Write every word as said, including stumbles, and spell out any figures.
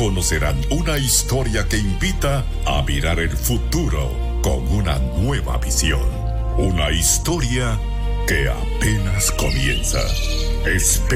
conocerán una historia que invita a mirar el futuro con una nueva visión. Una historia que apenas comienza. Espera